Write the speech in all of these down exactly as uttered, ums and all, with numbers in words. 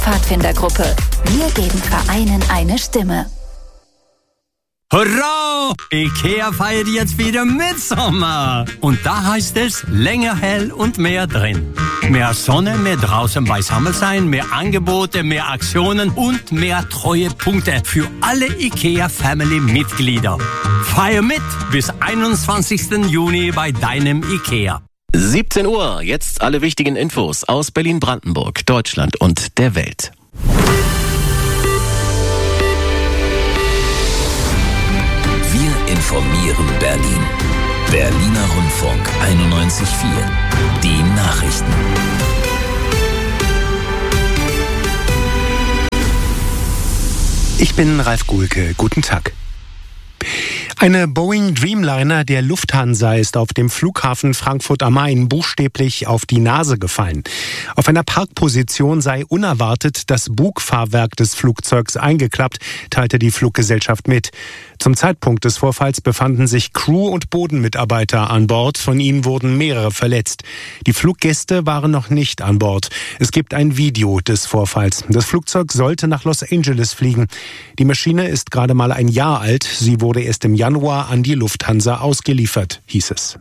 Pfadfindergruppe. Wir geben Vereinen eine Stimme. Hurra! IKEA feiert jetzt wieder Mitsommer. Und da heißt es länger hell und mehr drin. Mehr Sonne, mehr draußen beisammen sein, mehr Angebote, mehr Aktionen und mehr Treuepunkte für alle IKEA-Family-Mitglieder. Feier mit bis einundzwanzigsten Juni bei deinem IKEA. siebzehn Uhr, jetzt alle wichtigen Infos aus Berlin-Brandenburg, Deutschland und der Welt. Wir informieren Berlin. Berliner Rundfunk einundneunzig Komma vier. Die Nachrichten. Ich bin Ralf Guhlke. Guten Tag. Eine Boeing Dreamliner der Lufthansa ist auf dem Flughafen Frankfurt am Main buchstäblich auf die Nase gefallen. Auf einer Parkposition sei unerwartet das Bugfahrwerk des Flugzeugs eingeklappt, teilte die Fluggesellschaft mit. Zum Zeitpunkt des Vorfalls befanden sich Crew- und Bodenmitarbeiter an Bord. Von ihnen wurden mehrere verletzt. Die Fluggäste waren noch nicht an Bord. Es gibt ein Video des Vorfalls. Das Flugzeug sollte nach Los Angeles fliegen. Die Maschine ist gerade mal ein Jahr alt. Sie wurde erst im Januar an die Lufthansa ausgeliefert, hieß es.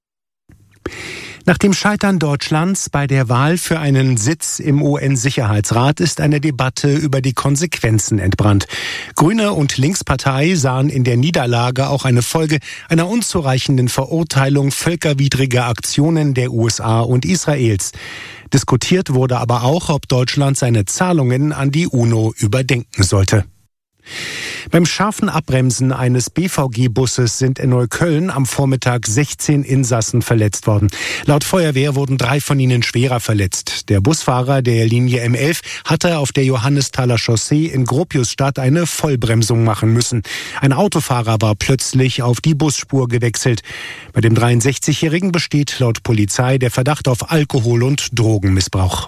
Nach dem Scheitern Deutschlands bei der Wahl für einen Sitz im U N-Sicherheitsrat ist eine Debatte über die Konsequenzen entbrannt. Grüne und Linkspartei sahen in der Niederlage auch eine Folge einer unzureichenden Verurteilung völkerwidriger Aktionen der U S A und Israels. Diskutiert wurde aber auch, ob Deutschland seine Zahlungen an die UNO überdenken sollte. Beim scharfen Abbremsen eines B V G-Busses sind in Neukölln am Vormittag sechzehn Insassen verletzt worden. Laut Feuerwehr wurden drei von ihnen schwerer verletzt. Der Busfahrer der Linie M elf hatte auf der Johannesthaler Chaussee in Gropiusstadt eine Vollbremsung machen müssen. Ein Autofahrer war plötzlich auf die Busspur gewechselt. Bei dem dreiundsechzigjährigen besteht laut Polizei der Verdacht auf Alkohol- und Drogenmissbrauch.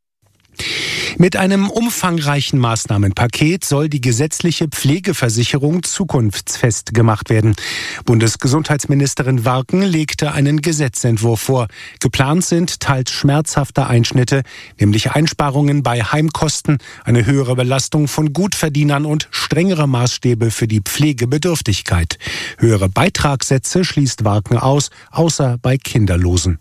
Mit einem umfangreichen Maßnahmenpaket soll die gesetzliche Pflegeversicherung zukunftsfest gemacht werden. Bundesgesundheitsministerin Warken legte einen Gesetzentwurf vor. Geplant sind teils schmerzhafte Einschnitte, nämlich Einsparungen bei Heimkosten, eine höhere Belastung von Gutverdienern und strengere Maßstäbe für die Pflegebedürftigkeit. Höhere Beitragssätze schließt Warken aus, außer bei Kinderlosen.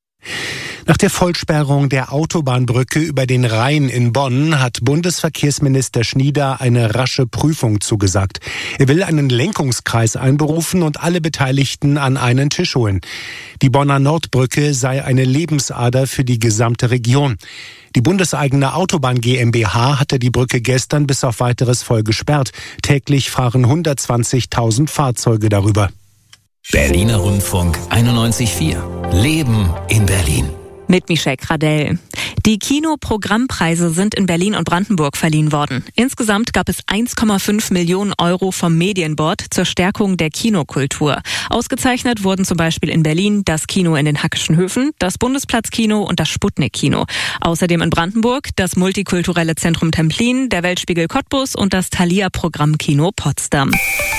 Nach der Vollsperrung der Autobahnbrücke über den Rhein in Bonn hat Bundesverkehrsminister Schnieder eine rasche Prüfung zugesagt. Er will einen Lenkungskreis einberufen und alle Beteiligten an einen Tisch holen. Die Bonner Nordbrücke sei eine Lebensader für die gesamte Region. Die bundeseigene Autobahn GmbH hatte die Brücke gestern bis auf weiteres voll gesperrt. Täglich fahren hundertzwanzigtausend Fahrzeuge darüber. Berliner Rundfunk einundneunzig Komma vier. Leben in Berlin. Mit Michelle Gradell. Die Kinoprogrammpreise sind in Berlin und Brandenburg verliehen worden. Insgesamt gab es eins Komma fünf Millionen Euro vom Medienboard zur Stärkung der Kinokultur. Ausgezeichnet wurden zum Beispiel in Berlin das Kino in den Hackischen Höfen, das Bundesplatzkino und das Sputnik-Kino. Außerdem in Brandenburg das Multikulturelle Zentrum Templin, der Weltspiegel Cottbus und das Thalia-Programmkino Potsdam.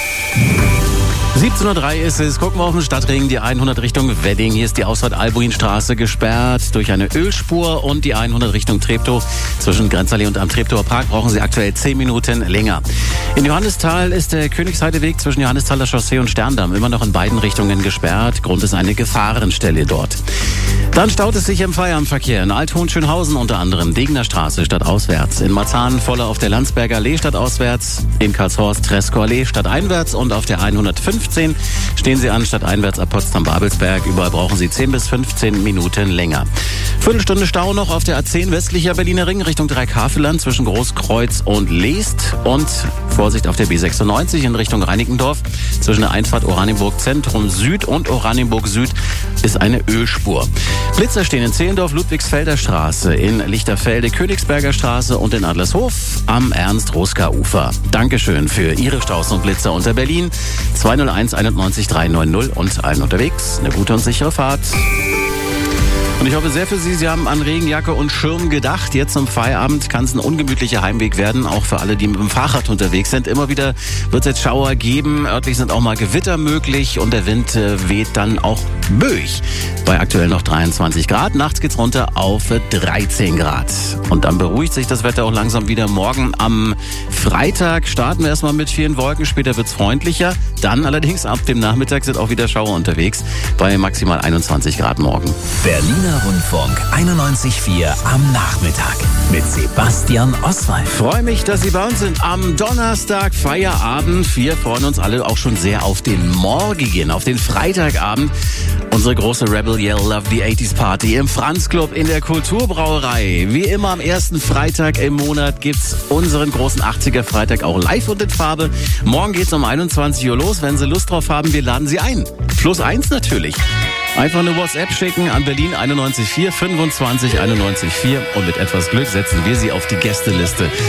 siebzehn Uhr drei ist es. Gucken wir auf den Stadtring. Die hundert Richtung Wedding. Hier ist die Ausfahrt Albuinstraße gesperrt durch eine Ölspur und die hundert Richtung Treptow. Zwischen Grenzallee und am Treptower Park brauchen Sie aktuell zehn Minuten länger. In Johannisthal ist der Königsheidelweg zwischen Johannisthaler Chaussee und Sterndamm immer noch in beiden Richtungen gesperrt. Grund ist eine Gefahrenstelle dort. Dann staut es sich im Feierabendverkehr in Alt-Hohenschönhausen unter anderem Degener Straße stadtauswärts, in Marzahn voller auf der Landsberger Allee stadtauswärts, in Karlshorst Treskow Allee stadteinwärts und auf der hundertfünfzehn stehen Sie an stadteinwärts ab Potsdam-Babelsberg. Überall brauchen Sie zehn bis fünfzehn Minuten länger. Viertelstunde Stau noch auf der A zehn westlicher Berliner Ring Richtung Dreikafeland zwischen Großkreuz und Leest und Vorsicht auf der B sechsundneunzig in Richtung Reinickendorf. Zwischen der Einfahrt Oranienburg Zentrum Süd und Oranienburg Süd ist eine Ölspur. Blitzer stehen in Zehlendorf, Ludwigsfelder Straße, in Lichterfelde, Königsberger Straße und in Adlershof am Ernst-Ruska-Ufer. Dankeschön für Ihre Staus und Blitzer unter Berlin. zwei null eins einundneunzig dreihundertneunzig und allen unterwegs. Eine gute und sichere Fahrt. Und ich hoffe sehr für Sie, Sie haben an Regenjacke und Schirm gedacht. Jetzt zum Feierabend kann es ein ungemütlicher Heimweg werden, auch für alle, die mit dem Fahrrad unterwegs sind. Immer wieder wird es jetzt Schauer geben, örtlich sind auch mal Gewitter möglich und der Wind äh, weht dann auch böig. Bei aktuell noch dreiundzwanzig Grad, nachts geht's runter auf dreizehn Grad. Und dann beruhigt sich das Wetter auch langsam wieder. Morgen am Freitag starten wir erstmal mit vielen Wolken, später wird's freundlicher. Dann allerdings ab dem Nachmittag sind auch wieder Schauer unterwegs, bei maximal einundzwanzig Grad morgen. Berliner Rundfunk einundneunzig Komma vier am Nachmittag mit Sebastian Oswald. Freue mich, dass Sie bei uns sind am Donnerstag, Feierabend. Wir freuen uns alle auch schon sehr auf den morgigen, auf den Freitagabend. Unsere große Rebel Yell Love the achtziger Party im Franz Club in der Kulturbrauerei. Wie immer am ersten Freitag im Monat gibt's unseren großen achtziger Freitag auch live und in Farbe. Morgen geht's um einundzwanzig Uhr los. Wenn Sie Lust drauf haben, wir laden Sie ein. Plus eins natürlich. Einfach eine WhatsApp schicken an Berlin einundneunzig vier fünfundzwanzig einundneunzig vier und mit etwas Glück setzen wir Sie auf die Gästeliste